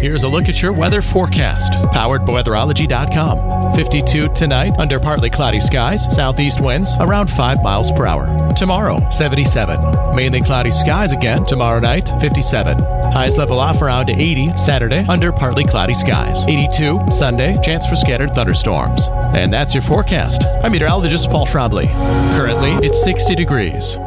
here's a look at your weather forecast. Powered by weatherology.com. 52 tonight under partly cloudy skies. Southeast winds around 5 miles per hour. Tomorrow, 77. Mainly cloudy skies again. Tomorrow night, 57. Highs level off around 80 Saturday under partly cloudy skies. 82 Sunday, chance for scattered thunderstorms. And that's your forecast. I'm meteorologist Paul Trombley. Currently, it's 60 degrees.